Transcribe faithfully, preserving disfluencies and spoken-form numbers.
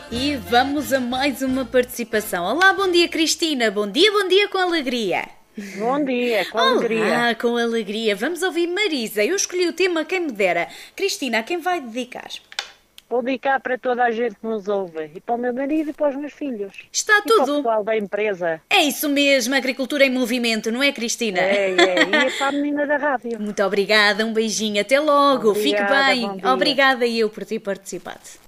E vamos a mais uma participação. Olá, bom dia Cristina, bom dia, bom dia com alegria. Bom dia, com Olá, alegria. com alegria. Vamos ouvir Marisa. Eu escolhi o tema Quem Me Dera. Cristina, a quem vai dedicar? Vou dedicar para toda a gente que nos ouve, e para o meu marido e para os meus filhos. Está E para o tudo. pessoal da empresa. É isso mesmo, agricultura em movimento, não é, Cristina? É, é, e para a menina da rádio. Muito obrigada, um beijinho, até logo. Obrigada, Fique bem. bom dia. Obrigada eu por ter participado.